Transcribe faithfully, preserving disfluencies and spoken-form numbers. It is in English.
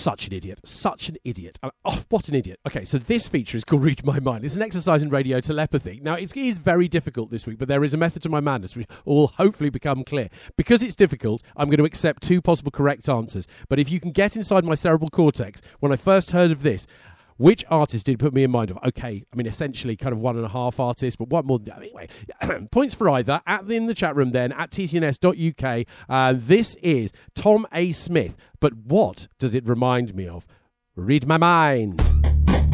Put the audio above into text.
such an idiot. Such an idiot. Uh, Oh, what an idiot. Okay, so this feature is called Read My Mind. It's an exercise in radio telepathy. Now, it is very difficult this week, but there is a method to my madness which will hopefully become clear. Because it's difficult, I'm going to accept two possible correct answers. But if you can get inside my cerebral cortex, when I first heard of this, which artist did it put me in mind of? Okay, I mean, essentially kind of one and a half artists, but one more. Anyway, points for either. At the, in the chat room then, at t c n s dot u k. Uh, this is Tom A. Smith. But what does it remind me of? Read my mind.